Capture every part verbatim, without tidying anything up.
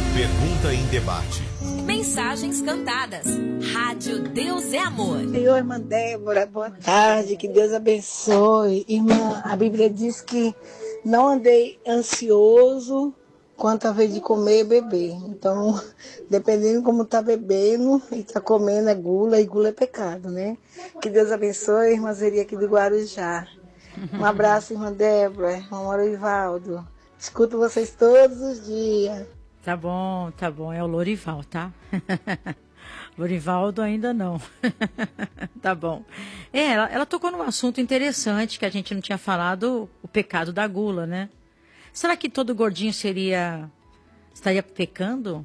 Pergunta em debate. Mensagens cantadas. Rádio Deus é Amor. Senhor, irmã Débora, boa tarde, que Deus abençoe. Irmã, a Bíblia diz que não andei ansioso quanto a vez de comer e beber. Então, dependendo como está bebendo e está comendo, é gula, e gula é pecado, né? Que Deus abençoe, irmã Zeri aqui do Guarujá. Um abraço, irmã Débora, irmão Lorivaldo. Escuto vocês todos os dias. Tá bom, tá bom. É o Lorival, tá? Lorivaldo ainda não. Tá bom. É, ela, ela tocou num assunto interessante que a gente não tinha falado, o pecado da gula, né? Será que todo gordinho seria... estaria pecando?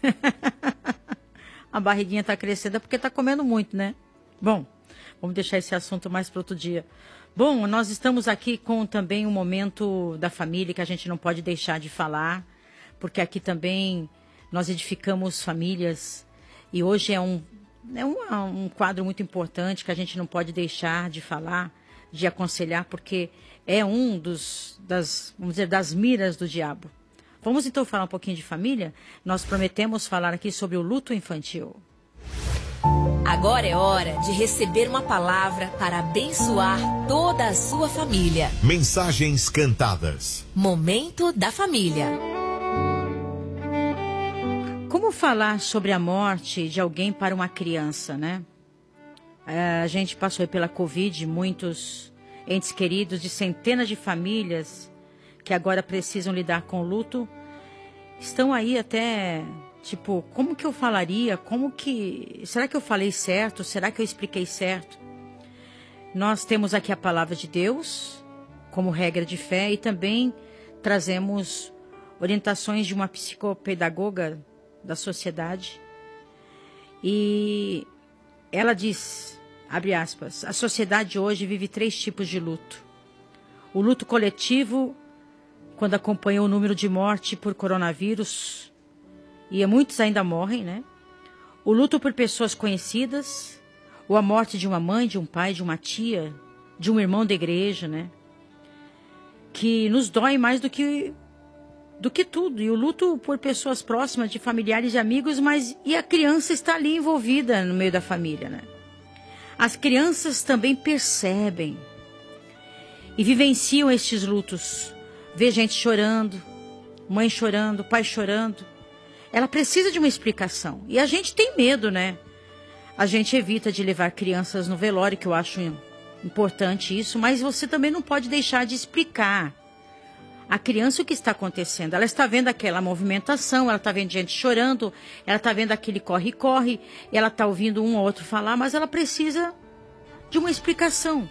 A barriguinha tá crescendo porque tá comendo muito, né? Bom, vamos deixar esse assunto mais para outro dia. Bom, nós estamos aqui com também um momento da família que a gente não pode deixar de falar, porque aqui também nós edificamos famílias e hoje é um, é um, um quadro muito importante que a gente não pode deixar de falar, de aconselhar, porque é um dos, das, vamos dizer, das miras do diabo. Vamos então falar um pouquinho de família? Nós prometemos falar aqui sobre o luto infantil. Agora é hora de receber uma palavra para abençoar toda a sua família. Mensagens cantadas. Momento da família. Como falar sobre a morte de alguém para uma criança, né? A gente passou pela Covid, muitos entes queridos de centenas de famílias que agora precisam lidar com o luto, estão aí até, tipo, como que eu falaria? Como que... Será que eu falei certo? Será que eu expliquei certo? Nós temos aqui a palavra de Deus como regra de fé e também trazemos orientações de uma psicopedagoga da sociedade. E ela diz, abre aspas, a sociedade hoje vive três tipos de luto. O luto coletivo, quando acompanha o número de morte por coronavírus, e muitos ainda morrem, né? O luto por pessoas conhecidas, ou a morte de uma mãe, de um pai, de uma tia, de um irmão da igreja, né? Que nos dói mais do que, do que tudo. E o luto por pessoas próximas, de familiares e amigos, mas e a criança está ali envolvida no meio da família, né? As crianças também percebem e vivenciam estes lutos. Vê gente chorando, mãe chorando, pai chorando. Ela precisa de uma explicação. E a gente tem medo, né? A gente evita de levar crianças no velório, que eu acho importante isso, mas você também não pode deixar de explicar a criança o que está acontecendo. Ela está vendo aquela movimentação, ela está vendo gente chorando, ela está vendo aquele corre-corre, ela está ouvindo um ou outro falar, mas ela precisa de uma explicação.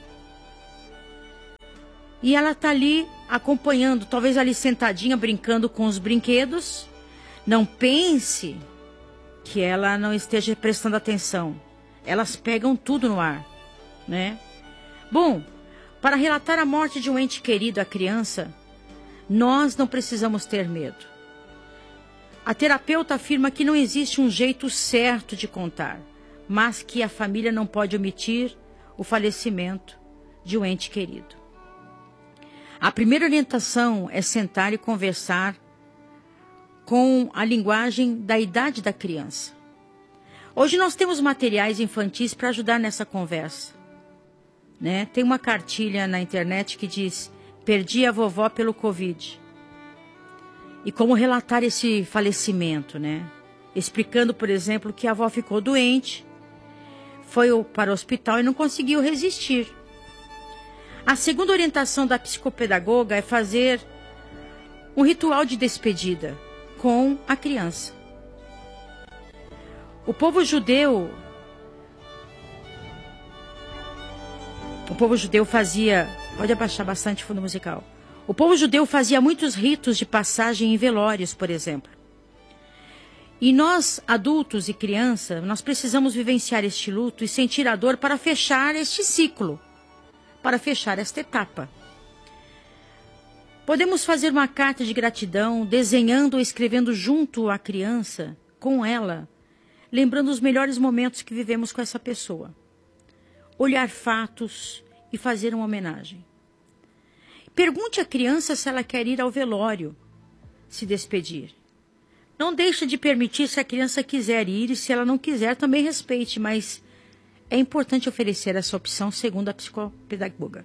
E ela está ali acompanhando, talvez ali sentadinha, brincando com os brinquedos. Não pense que ela não esteja prestando atenção. Elas pegam tudo no ar, né? Bom, para relatar a morte de um ente querido à criança, nós não precisamos ter medo. A terapeuta afirma que não existe um jeito certo de contar, mas que a família não pode omitir o falecimento de um ente querido. A primeira orientação é sentar e conversar com a linguagem da idade da criança. Hoje nós temos materiais infantis para ajudar nessa conversa, né? Tem uma cartilha na internet que diz: perdi a vovó pelo Covid. E como relatar esse falecimento, né? Explicando, por exemplo, que a avó ficou doente, foi para o hospital e não conseguiu resistir. A segunda orientação da psicopedagoga é fazer um ritual de despedida com a criança. O povo judeu, o povo judeu fazia, pode abaixar bastante o fundo musical. O povo judeu fazia muitos ritos de passagem em velórios, por exemplo. E nós, adultos e crianças, nós precisamos vivenciar este luto e sentir a dor para fechar este ciclo, para fechar esta etapa. Podemos fazer uma carta de gratidão, desenhando ou escrevendo junto à criança, com ela, lembrando os melhores momentos que vivemos com essa pessoa. Olhar fatos e fazer uma homenagem. Pergunte à criança se ela quer ir ao velório, se despedir. Não deixe de permitir se a criança quiser ir e se ela não quiser, também respeite, mas é importante oferecer essa opção segundo a psicopedagoga.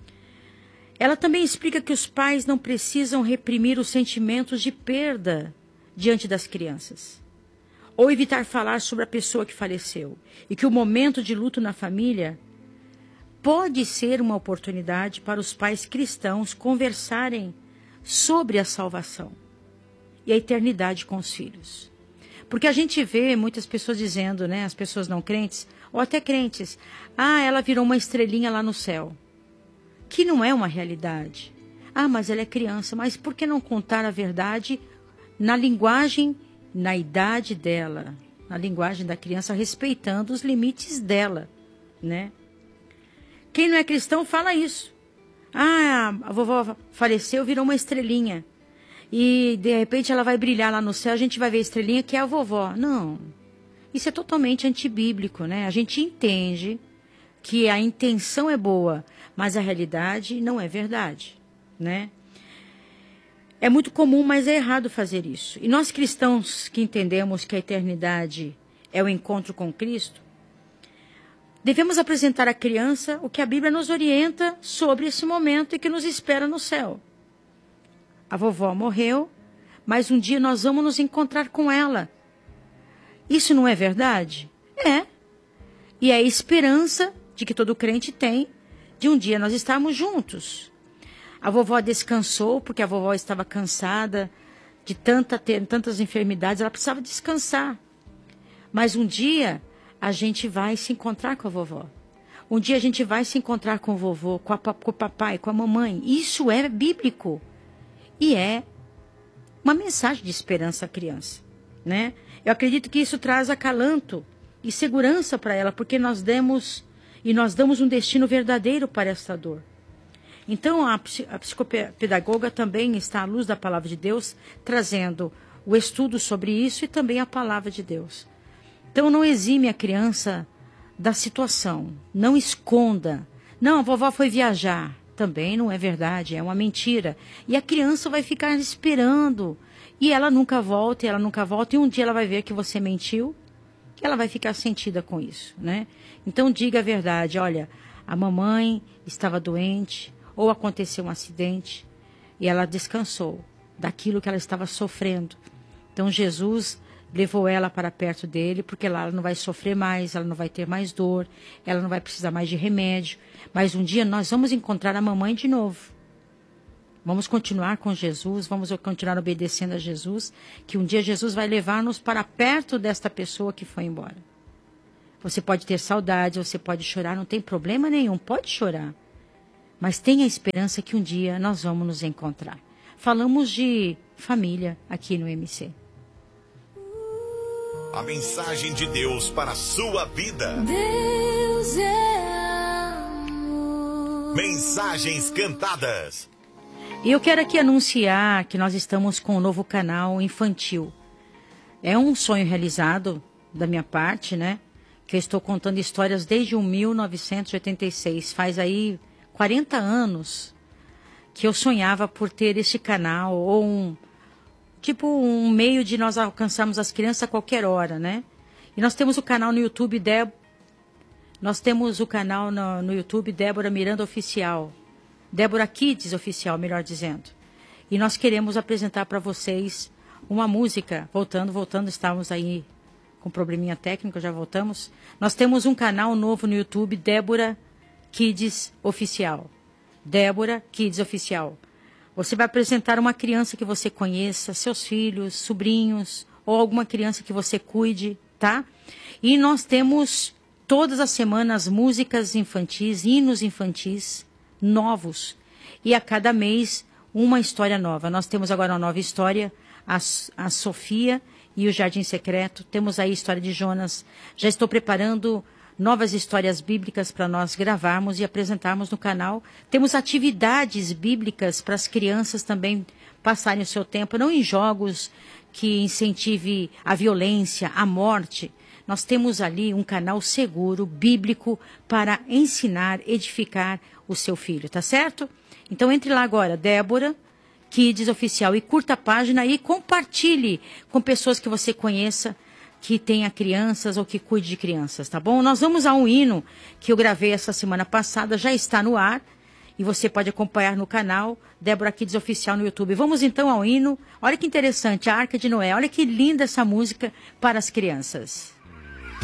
Ela também explica que os pais não precisam reprimir os sentimentos de perda diante das crianças, ou evitar falar sobre a pessoa que faleceu, e que o momento de luto na família pode ser uma oportunidade para os pais cristãos conversarem sobre a salvação e a eternidade com os filhos. Porque a gente vê muitas pessoas dizendo, né, as pessoas não crentes, ou até crentes, ah, ela virou uma estrelinha lá no céu, que não é uma realidade. Ah, mas ela é criança, mas por que não contar a verdade na linguagem, na idade dela, na linguagem da criança, respeitando os limites dela, né? Quem não é cristão fala isso. Ah, a vovó faleceu, virou uma estrelinha. E, de repente, ela vai brilhar lá no céu, a gente vai ver a estrelinha que é a vovó. Não. Isso é totalmente antibíblico, né? A gente entende que a intenção é boa, mas a realidade não é verdade, né? É muito comum, mas é errado fazer isso. E nós cristãos que entendemos que a eternidade é o encontro com Cristo, devemos apresentar à criança o que a Bíblia nos orienta sobre esse momento e que nos espera no céu. A vovó morreu, mas um dia nós vamos nos encontrar com ela. Isso não é verdade? É. E é a esperança de que todo crente tem de um dia nós estarmos juntos. A vovó descansou porque a vovó estava cansada de tanta, ter tantas enfermidades, ela precisava descansar. Mas um dia a gente vai se encontrar com a vovó. Um dia a gente vai se encontrar com o vovô, com, a, com o papai, com a mamãe. Isso é bíblico. E é uma mensagem de esperança à criança, né? Eu acredito que isso traz acalanto e segurança para ela, porque nós demos e nós damos um destino verdadeiro para esta dor. Então, a, a psicopedagoga também está à luz da palavra de Deus, trazendo o estudo sobre isso e também a palavra de Deus. Então, não exime a criança da situação, não esconda. Não, a vovó foi viajar. Também não é verdade, é uma mentira. E a criança vai ficar esperando. E ela nunca volta, e ela nunca volta. E um dia ela vai ver que você mentiu, e ela vai ficar sentida com isso, né? Então, diga a verdade. Olha, a mamãe estava doente, ou aconteceu um acidente, e ela descansou daquilo que ela estava sofrendo. Então, Jesus levou ela para perto dele, porque lá ela não vai sofrer mais, ela não vai ter mais dor, ela não vai precisar mais de remédio. Mas um dia nós vamos encontrar a mamãe de novo. Vamos continuar com Jesus, vamos continuar obedecendo a Jesus, que um dia Jesus vai levar-nos para perto desta pessoa que foi embora. Você pode ter saudade, você pode chorar, não tem problema nenhum, pode chorar. Mas tenha a esperança que um dia nós vamos nos encontrar. Falamos de família aqui no M C. A mensagem de Deus para a sua vida. Deus é amor. Mensagens cantadas. E eu quero aqui anunciar que nós estamos com um novo canal infantil. É um sonho realizado da minha parte, né? Que eu estou contando histórias desde mil novecentos e oitenta e seis. Faz aí quarenta anos que eu sonhava por ter este canal ou um... tipo um meio de nós alcançarmos as crianças a qualquer hora, né? E nós temos o canal no YouTube, Deb... nós temos o canal no, no YouTube Débora Miranda Oficial. Débora Kids Oficial, melhor dizendo. E nós queremos apresentar para vocês uma música. Voltando, voltando, estávamos aí com probleminha técnico, já voltamos. Nós temos um canal novo no YouTube, Débora Kids Oficial. Débora Kids Oficial. Você vai apresentar uma criança que você conheça, seus filhos, sobrinhos, ou alguma criança que você cuide, tá? E nós temos todas as semanas músicas infantis, hinos infantis novos. E a cada mês uma história nova. Nós temos agora uma nova história, a, a Sofia e o Jardim Secreto. Temos aí a história de Jonas. Já estou preparando novas histórias bíblicas para nós gravarmos e apresentarmos no canal. Temos atividades bíblicas para as crianças também passarem o seu tempo, não em jogos que incentive a violência, a morte. Nós temos ali um canal seguro, bíblico, para ensinar, edificar o seu filho, tá certo? Então entre lá agora, Débora Kids Oficial. E curta a página e compartilhe com pessoas que você conheça, que tenha crianças ou que cuide de crianças, tá bom? Nós vamos a um hino que eu gravei essa semana passada, já está no ar. E você pode acompanhar no canal Débora Kids Oficial no YouTube. Vamos então ao hino. Olha que interessante, a Arca de Noé. Olha que linda essa música para as crianças.